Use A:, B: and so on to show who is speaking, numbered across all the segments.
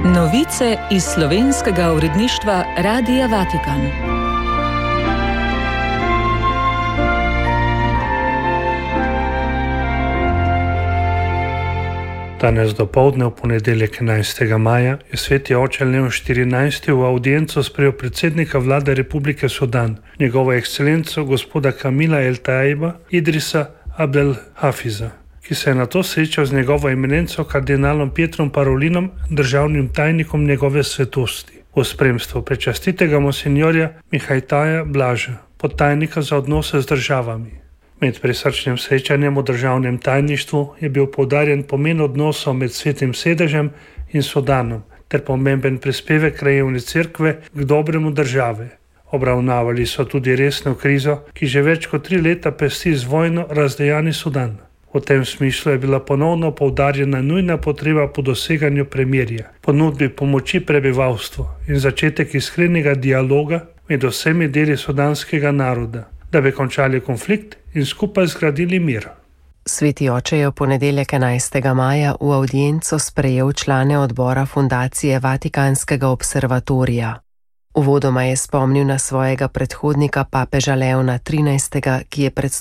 A: Novice iz slovenskega uredništva Radia Vatikan.
B: Danes dopoldne, v ponedeljek 11. maja, je sveti oče Leon XIV v audienco sprejel predsednika vlade Republike Sudan, njegovo ekscelenco gospoda Kamila El Taiba Idrisa Abdel Hafiza, ki se je nato srečal z njegovo eminenco kardinalom Pietrom Parolinom, državnim tajnikom njegove svetosti, v spremstvu prečastitega monsinjorja Mihajtaja Blaža, podtajnika za odnose z državami. Med prisrčnim srečanjem v državnem tajništvu je bil poudarjen pomen odnosov med Svetim sedežem in Sudanom ter pomemben prispevek krajevne cerkve k dobremu države. Obravnavali so tudi resno krizo, ki že več kot 3 leta pesti z vojno razdejani Sudan. V tem smislu je bila ponovno poudarjena nujna potreba po doseganju premirja, ponudbi pomoči prebivalstvu in začetek iskrenega dialoga med vsemi deli sudanskega naroda, da bi končali konflikt in skupaj zgradili mir.
C: Sveti oče je v ponedeljek 11. maja v audienco sprejel člane odbora fundacije Vatikanskega observatorija. Uvodoma je spomnil na svojega predhodnika papeža Leona XIII., ki je pred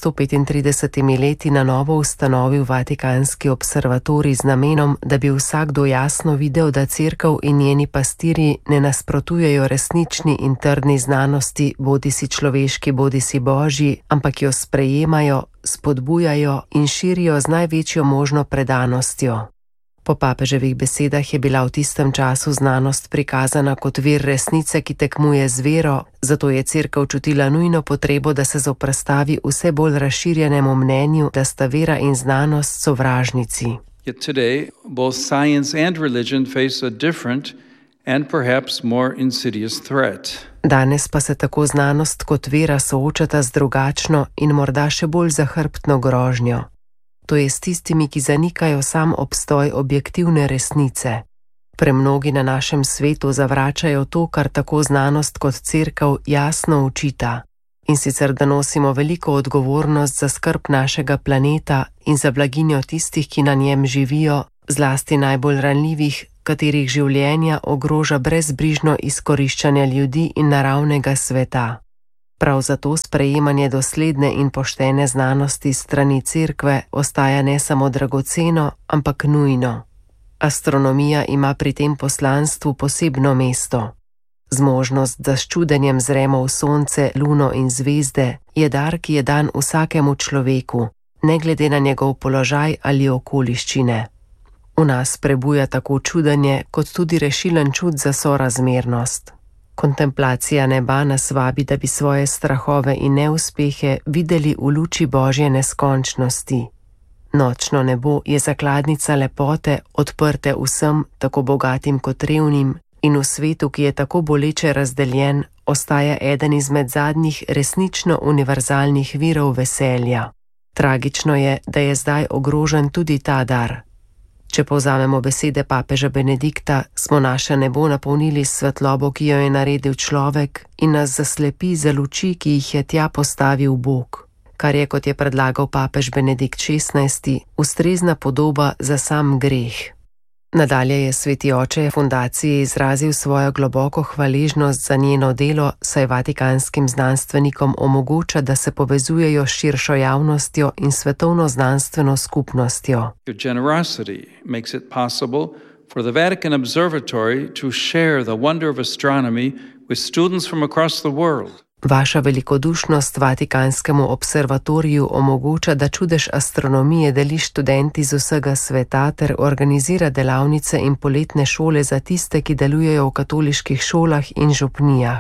C: 135 leti na novo ustanovil Vatikanski observatorij z namenom, da bi vsakdo jasno videl, da cerkev in njeni pastirji ne nasprotujejo resnični in trdni znanosti, bodisi človeški, bodisi božji, ampak jo sprejemajo, spodbujajo in širijo z največjo možno predanostjo. Po papeževih besedah je bila v tistem času znanost prikazana kot vir resnice, ki tekmuje z vero, zato je cerkev čutila nujno potrebo, da se zoperstavi vse bolj razširjenemu mnenju, da sta vera in znanost sovražnici.
D: Yet today, both science and religion face a different and perhaps more insidious threat.
C: Danes pa se tako znanost kot vera soočata z drugačno in morda še bolj zahrbtno grožnjo. To je s tistimi, ki zanikajo sam obstoj objektivne resnice. Premnogi na našem svetu zavračajo to, kar tako znanost kot cerkev jasno učita. In sicer, da nosimo veliko odgovornost za skrb našega planeta in za blaginjo tistih, ki na njem živijo, zlasti najbolj ranljivih, katerih življenja ogroža brezbrižno izkoriščanje ljudi in naravnega sveta. Prav zato sprejemanje dosledne in poštene znanosti strani cerkve ostaja ne samo dragoceno, ampak nujno. Astronomija ima pri tem poslanstvu posebno mesto. Zmožnost, da s čudenjem zremo v sonce, luno in zvezde, je dar, ki je dan vsakemu človeku, ne glede na njegov položaj ali okoliščine. V nas prebuja tako čudenje, kot tudi rešilen čut za sorazmernost. Kontemplacija neba nas vabi, da bi svoje strahove in neuspehe videli v luči Božje neskončnosti. Nočno nebo je zakladnica lepote, odprte vsem, tako bogatim kot revnim, in v svetu, ki je tako boleče razdeljen, ostaja eden izmed zadnjih resnično univerzalnih virov veselja. Tragično je, da je zdaj ogrožen tudi ta dar. Če povzamemo besede papeža Benedikta, smo naše nebo napolnili s svetlobo, ki jo je naredil človek, in nas zaslepi za luči, ki jih je tja postavil Bog, kar je, kot je predlagal papež Benedikt XVI., ustrezna podoba za sam greh. Nadalje je sveti oče fundaciji izrazil svojo globoko hvaležnost za njeno delo, saj vatikanskim znanstvenikom omogoča, da se povezujejo s širšo javnostjo in svetovno znanstveno skupnostjo.
D: Your generosity makes it possible for the Vatican Observatory to share the wonder of astronomy with students from across the world.
C: Vaša velikodušnost Vatikanskemu observatoriju omogoča, da čudež astronomije deli študenti z vsega sveta ter organizira delavnice in poletne šole za tiste, ki delujejo v katoliških šolah in župnijah.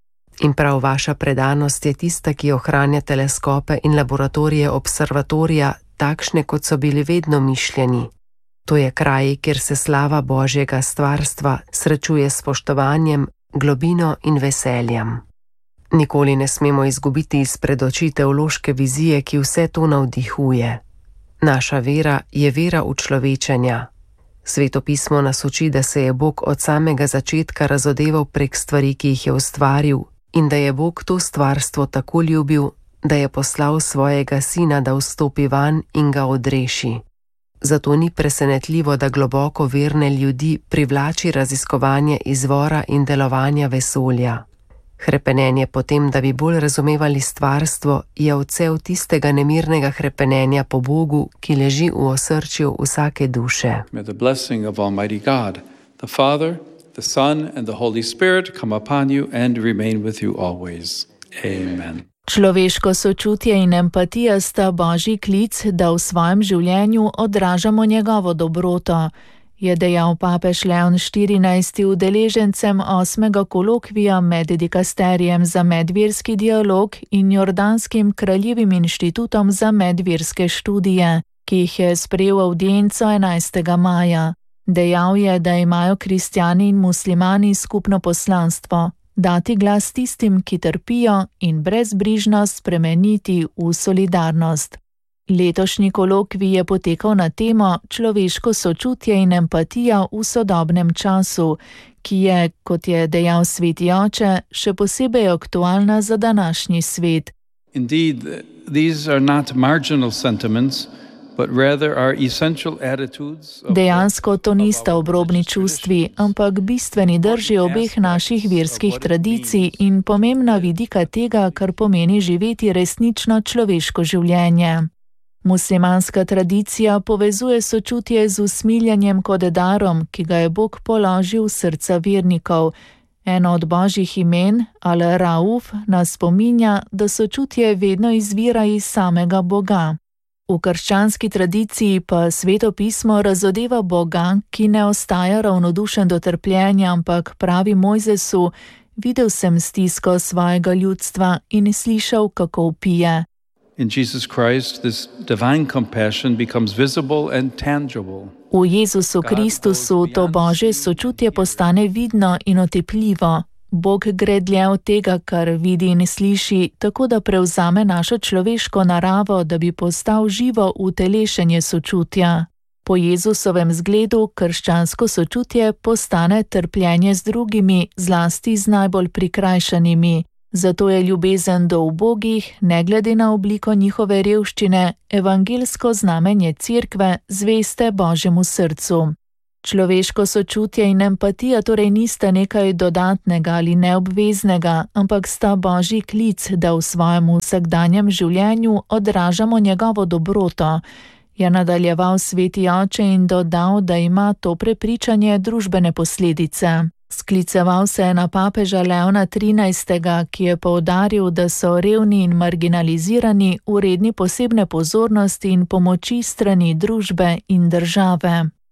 C: In prav vaša predanost je tista, ki ohranja teleskope in laboratorije observatorija takšne, kot so bili vedno mišljeni. To je kraj, kjer se slava Božjega stvarstva srečuje s spoštovanjem, globino in veseljem. Nikoli ne smemo izgubiti izpred oči teološke vizije, ki vse to navdihuje. Naša vera je vera učlovečenja. Sveto pismo nas uči, da se je Bog od samega začetka razodeval prek stvari, ki jih je ustvaril, in da je Bog to stvarstvo tako ljubil, da je poslal svojega sina, da vstopi vanj in ga odreši. Zato ni presenetljivo, da globoko verne ljudi privlači raziskovanje izvora in delovanja vesolja. Hrepenenje po tem, da bi bolj razumevali stvarstvo, je odsev tistega nemirnega hrepenenja po Bogu, ki leži v osrčju vsake duše.
D: May the blessing of Almighty God, the Father, the Son and the Holy Spirit come upon you and remain with you always. Amen.
E: Človeško sočutje in empatija sta Božji klic, da v svojem življenju odražamo njegovo dobroto, je dejal papež Leon XIV udeležencem 8. kolokvija med dikasterijem za medverski dialog in Jordanskim kraljevim inštitutom za medverske študije, ki jih je sprejel avdienco 11. maja. Dejal je, da imajo kristjani in muslimani skupno poslanstvo, dati glas tistim, ki trpijo, in brezbrižnost spremeniti v solidarnost. Letošnji kolokvij je potekal na temo človeško sočutje in empatija v sodobnem času, ki je, kot je dejal sveti oče, še posebej aktualna za današnji svet.
D: Indeed, these are not marginal sentiments, but rather are essential attitudes.
E: Dejansko to nista obrobni čustvi, ampak bistveni drži obeh naših verskih tradicij in pomembna vidika tega, kar pomeni živeti resnično človeško življenje. Muslimanska tradicija povezuje sočutje z usmiljanjem kot darom, ki ga je Bog položil v srca vernikov. Eno od Božjih imen, Al-Rauf, nas spominja, da sočutje vedno izvira iz samega Boga. V krščanski tradiciji pa Sveto pismo razodeva Boga, ki ne ostaja ravnodušen do trpljenja, ampak pravi Mojzesu: videl sem stisko svojega ljudstva in slišal, kako vpije.
D: In Jesus Christ, this divine compassion becomes visible and tangible.
E: V Jezusu Kristusu to Božje sočutje postane vidno in otepljivo. Bog gre dlje od tega, kar vidi in sliši, tako da prevzame našo človeško naravo, da bi postal živo utelešenje sočutja. Po Jezusovem zgledu krščansko sočutje postane trpljenje z drugimi, zlasti z najbolj prikrajšanimi. Zato je ljubezen do ubogih, ne glede na obliko njihove revščine, evangelsko znamenje Cerkve, zveste Božjemu srcu. Človeško sočutje in empatija torej nista nekaj dodatnega ali neobveznega, ampak sta Božji klic, da v svojem vsakdanjem življenju odražamo njegovo dobroto, je nadaljeval sveti oče in dodal, da ima to prepričanje družbene posledice. Skliceval se je na papeža Leona XIII., ki je poudaril, da so revni in marginalizirani vredni posebne pozornosti in pomoči strani družbe in države.